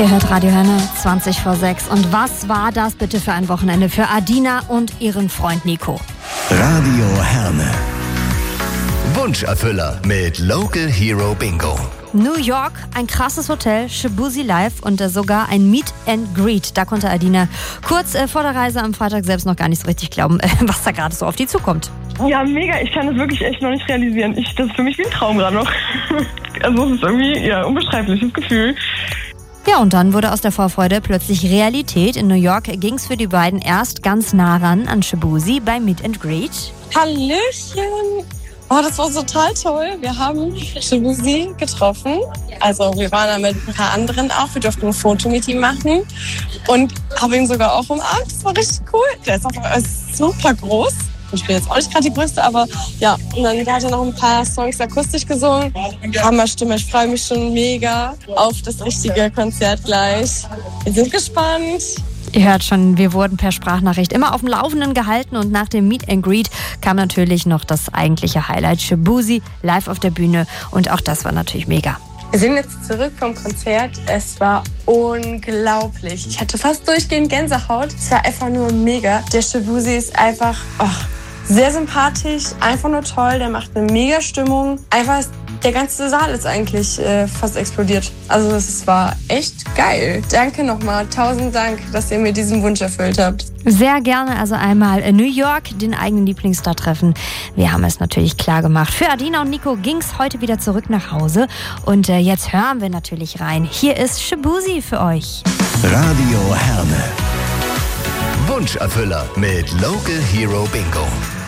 Ihr hört Radio Herne, 20 vor 6. Und was war das bitte für ein Wochenende für Adina und ihren Freund Nico? Radio Herne. Wunscherfüller mit Local Hero Bingo. New York, ein krasses Hotel, Shaboozey Live und sogar ein Meet and Greet. Da konnte Adina kurz vor der Reise am Freitag selbst noch gar nicht so richtig glauben, was da gerade so auf die zukommt. Ja, mega. Ich kann das wirklich echt noch nicht realisieren. Das ist für mich wie ein Traum gerade noch. Also es ist irgendwie unbeschreibliches Gefühl. Ja, und dann wurde aus der Vorfreude plötzlich Realität. In New York ging es für die beiden erst ganz nah ran an Shaboozey bei Meet and Greet. Hallöchen! Oh, das war total toll. Wir haben Shaboozey getroffen. Also wir waren da mit ein paar anderen auch. Wir durften ein Foto mit ihm machen und haben ihn sogar auch umarmt. Das war richtig cool. Der ist auch super groß. Ich bin jetzt auch nicht gerade die Größte, aber ja. Und dann hat er noch ein paar Songs akustisch gesungen. Hammerstimme, ich freue mich schon mega auf das richtige Konzert gleich. Wir sind gespannt. Ihr hört schon, wir wurden per Sprachnachricht immer auf dem Laufenden gehalten und nach dem Meet and Greet kam natürlich noch das eigentliche Highlight, Shaboozey live auf der Bühne und auch das war natürlich mega. Wir sind jetzt zurück vom Konzert. Es war unglaublich. Ich hatte fast durchgehend Gänsehaut. Es war einfach nur mega. Der Shaboozey ist einfach sehr sympathisch, einfach nur toll. Der macht eine mega Stimmung. Einfach der ganze Saal ist eigentlich fast explodiert. Also es war echt geil. Danke nochmal. 1000 Dank, dass ihr mir diesen Wunsch erfüllt habt. Sehr gerne, also einmal in New York, den eigenen Lieblingsstar treffen. Wir haben es natürlich klar gemacht. Für Adina und Nico ging es heute wieder zurück nach Hause. Und jetzt hören wir natürlich rein. Hier ist Shaboozey für euch. Radio Herne. Wunscherfüller mit Local Hero Bingo.